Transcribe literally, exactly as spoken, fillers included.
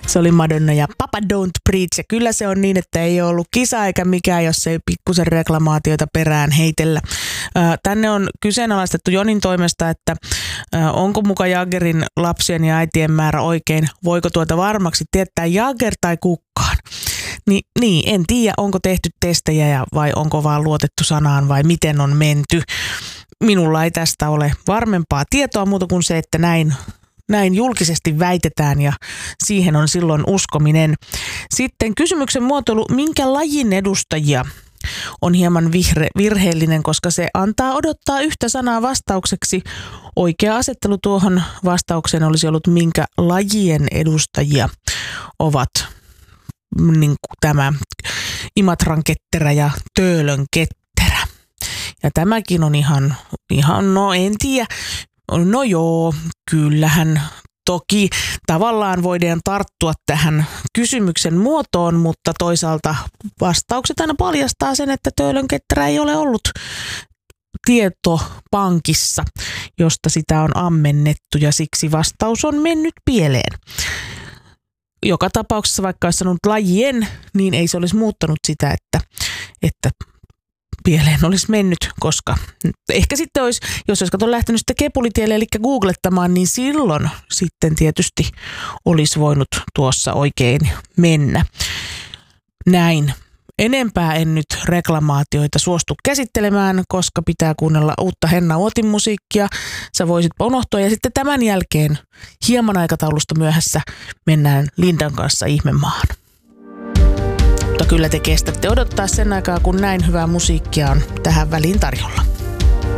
Se oli Madonna ja Papa Don't Preach. Ja kyllä se on niin, että ei ole ollut kisa eikä mikään, jos ei pikkusen reklamaatioita perään heitellä. Tänne on kyseenalaistettu Jonin toimesta, että onko muka Jaggerin lapsien ja äitien määrä oikein. Voiko tuota varmaksi tietää Jagger tai kukkaan? Ni, niin, en tiedä, onko tehty testejä ja vai onko vaan luotettu sanaan vai miten on menty. Minulla ei tästä ole varmempaa tietoa muuta kuin se, että näin, näin julkisesti väitetään ja siihen on silloin uskominen. Sitten kysymyksen muotoilu, minkä lajin edustajia on hieman vihre, virheellinen, koska se antaa odottaa yhtä sanaa vastaukseksi. Oikea asettelu tuohon vastaukseen olisi ollut, minkä lajien edustajia ovat niin tämä Imatran ketterä ja Töölön ketterä. Ja tämäkin on ihan, ihan no en tiedä, no joo, kyllähän toki tavallaan voidaan tarttua tähän kysymyksen muotoon, mutta toisaalta vastaukset aina paljastaa sen, että Töölön ketterä ei ole ollut tietopankissa, josta sitä on ammennettu ja siksi vastaus on mennyt pieleen. Joka tapauksessa, vaikka olisi sanonut lajien, niin ei se olisi muuttanut sitä, että, että pieleen olisi mennyt, koska ehkä sitten olisi, jos olisi kato lähtenyt sitten kepulitielle, eli googlettamaan, niin silloin sitten tietysti olisi voinut tuossa oikein mennä. Näin. Enempää en nyt reklamaatioita suostu käsittelemään, koska pitää kuunnella uutta Henna Uotin musiikkia. Sä voisit unohtua ja sitten tämän jälkeen hieman aikataulusta myöhässä mennään Lindan kanssa ihmemaahan. Mutta kyllä te kestätte odottaa sen aikaa, kun näin hyvää musiikkia on tähän väliin tarjolla.